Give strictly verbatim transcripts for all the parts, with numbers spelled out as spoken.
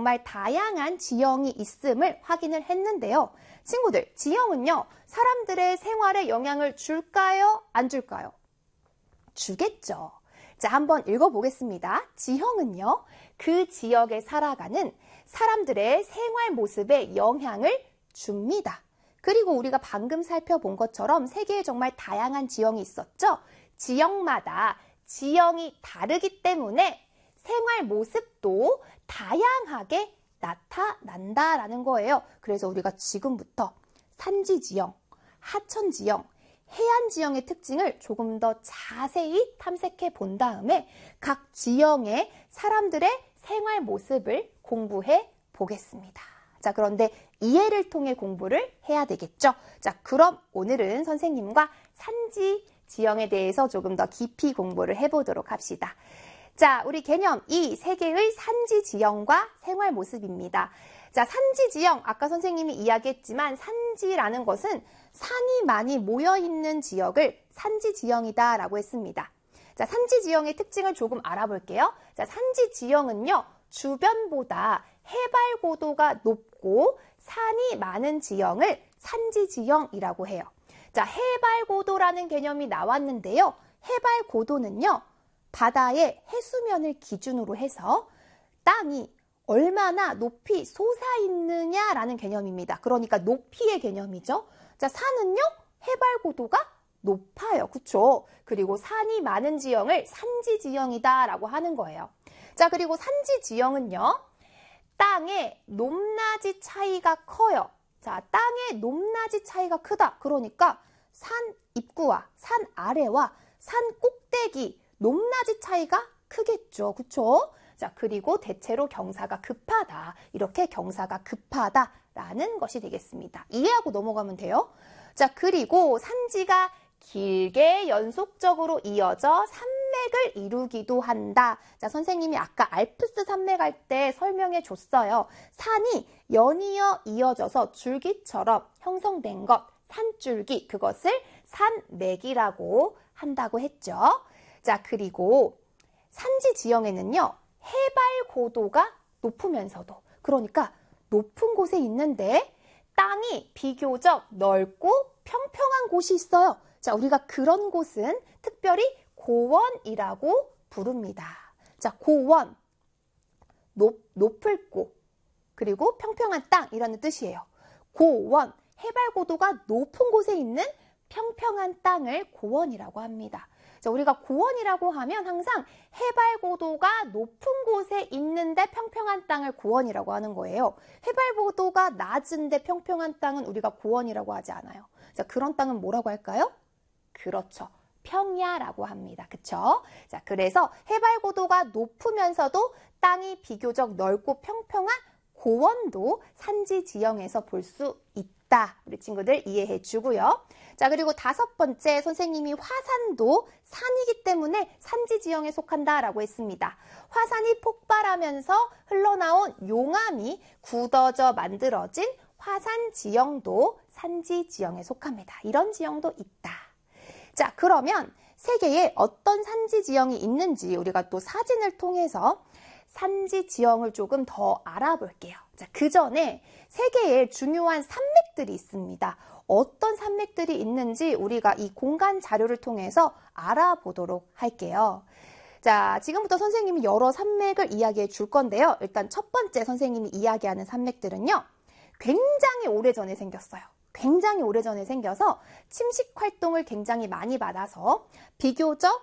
정말 다양한 지형이 있음을 확인을 했는데요. 친구들, 지형은요, 사람들의 생활에 영향을 줄까요? 안 줄까요? 주겠죠. 자, 한번 읽어보겠습니다. 지형은요, 그 지역에 살아가는 사람들의 생활 모습에 영향을 줍니다. 그리고 우리가 방금 살펴본 것처럼 세계에 정말 다양한 지형이 있었죠. 지역마다 지형이 다르기 때문에 생활 모습도 다양하게 나타난다라는 거예요. 그래서 우리가 지금부터 산지 지형, 하천 지형, 해안 지형의 특징을 조금 더 자세히 탐색해 본 다음에 각 지형의 사람들의 생활 모습을 공부해 보겠습니다. 자, 그런데 이해를 통해 공부를 해야 되겠죠. 자, 그럼 오늘은 선생님과 산지 지형에 대해서 조금 더 깊이 공부를 해보도록 합시다. 자, 우리 개념 이 세계의 산지 지형과 생활 모습입니다. 자, 산지 지형, 아까 선생님이 이야기했지만 산지라는 것은 산이 많이 모여있는 지역을 산지 지형이다 라고 했습니다. 자, 산지 지형의 특징을 조금 알아볼게요. 자, 산지 지형은요, 주변보다 해발 고도가 높고 산이 많은 지형을 산지 지형이라고 해요. 자, 해발 고도라는 개념이 나왔는데요. 해발 고도는요, 바다의 해수면을 기준으로 해서 땅이 얼마나 높이 솟아있느냐라는 개념입니다. 그러니까 높이의 개념이죠. 자, 산은요, 해발 고도가 높아요. 그쵸? 그리고 산이 많은 지형을 산지 지형이다라고 하는 거예요. 자, 그리고 산지 지형은요, 땅의 높낮이 차이가 커요. 자, 땅의 높낮이 차이가 크다. 그러니까 산 입구와 산 아래와 산 꼭대기 높낮이 차이가 크겠죠. 그쵸? 자, 그리고 대체로 경사가 급하다. 이렇게 경사가 급하다라는 것이 되겠습니다. 이해하고 넘어가면 돼요. 자, 그리고 산지가 길게 연속적으로 이어져 산맥을 이루기도 한다. 자, 선생님이 아까 알프스 산맥 할 때 설명해 줬어요. 산이 연이어 이어져서 줄기처럼 형성된 것, 산줄기, 그것을 산맥이라고 한다고 했죠. 자, 그리고 산지 지형에는요, 해발 고도가 높으면서도, 그러니까 높은 곳에 있는데 땅이 비교적 넓고 평평한 곳이 있어요. 자, 우리가 그런 곳은 특별히 고원이라고 부릅니다. 자, 고원, 높, 높을 곳, 그리고 평평한 땅이라는 뜻이에요. 고원, 해발 고도가 높은 곳에 있는 평평한 땅을 고원이라고 합니다. 자, 우리가 고원이라고 하면 항상 해발 고도가 높은 곳에 있는데 평평한 땅을 고원이라고 하는 거예요. 해발 고도가 낮은데 평평한 땅은 우리가 고원이라고 하지 않아요. 자, 그런 땅은 뭐라고 할까요? 그렇죠. 평야라고 합니다. 그쵸? 자, 그래서 해발 고도가 높으면서도 땅이 비교적 넓고 평평한 고원도 산지 지형에서 볼 수 있다. 우리 친구들 이해해 주고요. 자, 그리고 다섯 번째, 선생님이 화산도 산이기 때문에 산지 지형에 속한다라고 했습니다. 화산이 폭발하면서 흘러나온 용암이 굳어져 만들어진 화산 지형도 산지 지형에 속합니다. 이런 지형도 있다. 자, 그러면 세계에 어떤 산지 지형이 있는지 우리가 또 사진을 통해서 산지 지형을 조금 더 알아볼게요. 자, 그 전에 세계에 중요한 산맥들이 있습니다. 어떤 산맥들이 있는지 우리가 이 공간 자료를 통해서 알아보도록 할게요. 자, 지금부터 선생님이 여러 산맥을 이야기해 줄 건데요. 일단 첫 번째 선생님이 이야기하는 산맥들은요, 굉장히 오래전에 생겼어요. 굉장히 오래전에 생겨서 침식 활동을 굉장히 많이 받아서 비교적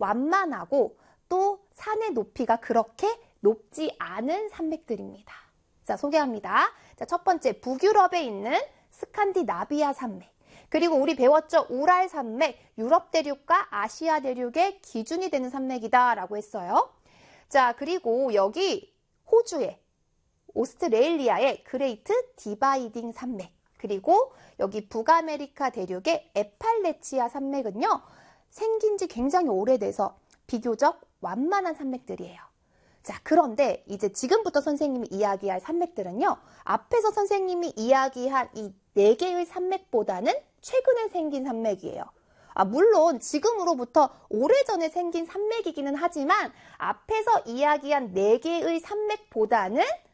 완만하고 또 산의 높이가 그렇게 높지 않은 산맥들입니다. 자, 소개합니다. 자, 첫 번째, 북유럽에 있는 스칸디나비아 산맥. 그리고 우리 배웠죠? 우랄 산맥, 유럽 대륙과 아시아 대륙의 기준이 되는 산맥이다라고 했어요. 자, 그리고 여기 호주에, 오스트레일리아의 그레이트 디바이딩 산맥. 그리고 여기 북아메리카 대륙의 에팔레치아 산맥은요, 생긴 지 굉장히 오래돼서 비교적 완만한 산맥들이에요. 자, 그런데 이제 지금부터 선생님이 이야기할 산맥들은요, 앞에서 선생님이 이야기한 이 네 개의 산맥보다는 최근에 생긴 산맥이에요. 아, 물론 지금으로부터 오래전에 생긴 산맥이기는 하지만 앞에서 이야기한 네 개의 산맥보다는